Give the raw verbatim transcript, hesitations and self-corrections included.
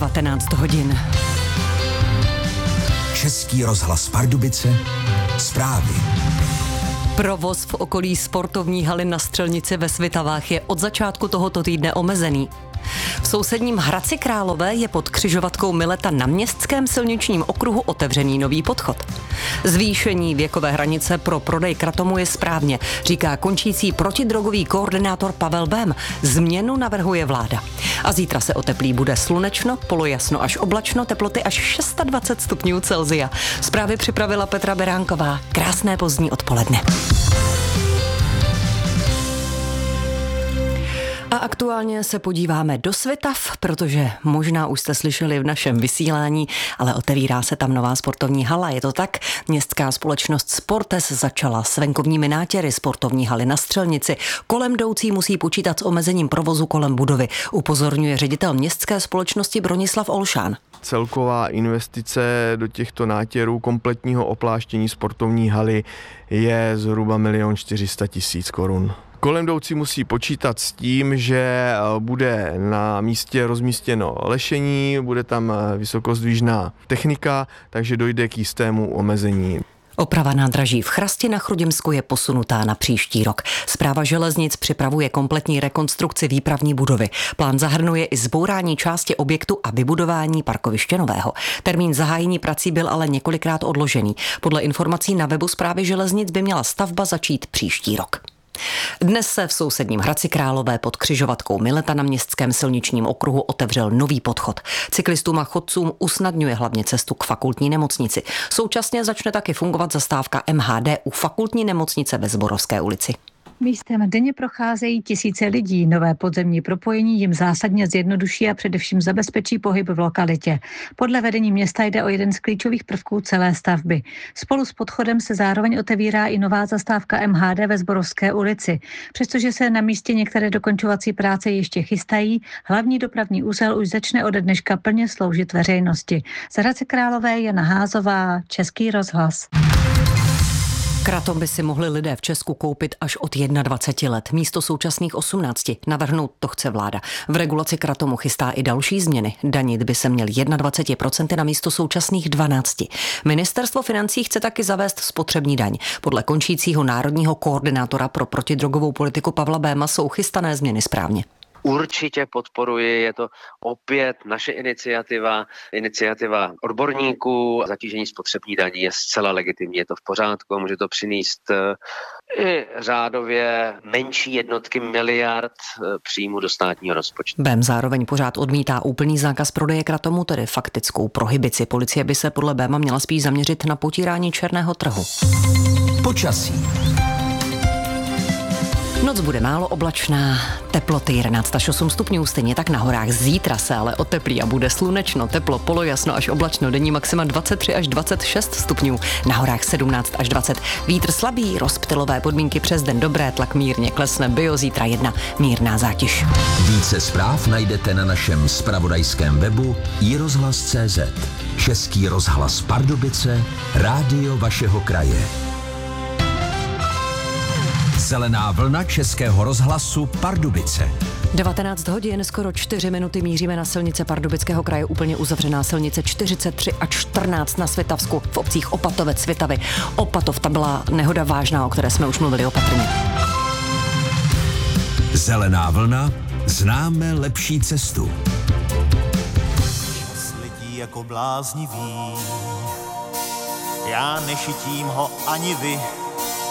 devatenáct hodin. Český rozhlas Pardubice, zprávy. Provoz v okolí sportovní haly na Střelnici ve Svitavách je od začátku tohoto týdne omezený. V sousedním Hradci Králové je pod křižovatkou Mileta na Městském silničním okruhu otevřený nový podchod. Zvýšení věkové hranice pro prodej kratomu je správně, říká končící protidrogový koordinátor Pavel Bém. Změnu navrhuje vláda. A zítra se oteplí, bude slunečno, polojasno až oblačno, teploty až dvacet šest stupňů Celsia. Zprávy připravila Petra Beránková. Krásné pozdní odpoledne. A aktuálně se podíváme do Svitav, protože možná už jste slyšeli v našem vysílání, ale otevírá se tam nová sportovní hala. Je to tak? Městská společnost Sportes začala s venkovními nátěry sportovní haly na Střelnici. Kolem jdoucí musí počítat s omezením provozu kolem budovy, upozorňuje ředitel městské společnosti Bronislav Olšán. Celková investice do těchto nátěrů kompletního opláštění sportovní haly je zhruba milion čtyři sta tisíc korun. Kolem jdoucí musí počítat s tím, že bude na místě rozmístěno lešení, bude tam vysokozdvižná technika, takže dojde k jistému omezení. Oprava nádraží v Chrasti na Chrudimsku je posunutá na příští rok. Správa železnic připravuje kompletní rekonstrukci výpravní budovy. Plán zahrnuje i zbourání části objektu a vybudování parkoviště nového. Termín zahájení prací byl ale několikrát odložený. Podle informací na webu Správy železnic by měla stavba začít příští rok. Dnes se v sousedním Hradci Králové pod křižovatkou Mileta na Městském silničním okruhu otevřel nový podchod. Cyklistům a chodcům usnadňuje hlavně cestu k fakultní nemocnici. Současně začne taky fungovat zastávka M H D u fakultní nemocnice ve Zborovské ulici. Místem denně procházejí tisíce lidí. Nové podzemní propojení jim zásadně zjednoduší a především zabezpečí pohyb v lokalitě. Podle vedení města jde o jeden z klíčových prvků celé stavby. Spolu s podchodem se zároveň otevírá i nová zastávka M H D ve Zborovské ulici. Přestože se na místě některé dokončovací práce ještě chystají, hlavní dopravní úzel už začne ode dneška plně sloužit veřejnosti. Z Hradce Králové Jana Házová, Český rozhlas. Kratom by si mohli lidé v Česku koupit až od dvaceti jedna let, místo současných osmnácti. Navrhnout to chce vláda. V regulaci kratomu chystá i další změny. Danit by se měl dvacet jedna procent na místo současných dvanácti. Ministerstvo financí chce taky zavést spotřební daň. Podle končícího národního koordinátora pro protidrogovou politiku Pavla Béma jsou chystané změny správně. Určitě podporuji, je to opět naše iniciativa, iniciativa odborníků. Zatížení spotřební daní je zcela legitimní, je to v pořádku, může to přinést i řádově menší jednotky miliard příjmu do státního rozpočtu. Bém zároveň pořád odmítá úplný zákaz prodeje kratomu, tedy faktickou prohibici. Policie by se podle Béma měla spíš zaměřit na potírání černého trhu. Počasí. Noc bude málo oblačná, teploty jedenáct až osm stupňů, stejně tak na horách. Zítra se ale oteplí a bude slunečno, teplo, polojasno až oblačno, denní maxima dvacet tři až dvacet šest stupňů, na horách sedmnáct až dvacet. Vítr slabý, rozptylové podmínky přes den dobré, tlak mírně klesne, bio zítra jedna, mírná zátěž. Více zpráv najdete na našem zpravodajském webu i rozhlas tečka cé zet. Český rozhlas Pardubice, rádio vašeho kraje. Zelená vlna Českého rozhlasu Pardubice. devatenáct hodin, skoro čtyři minuty míříme na silnice Pardubického kraje, úplně uzavřená silnice čtyřicet tři a čtrnáct na Svitavsku, v obcích Opatovec, Svitavy. Opatov, tam byla nehoda vážná, o které jsme už mluvili opatrně. Zelená vlna, známe lepší cestu. Čas letí jako bláznivý, já nešitím ho ani vy.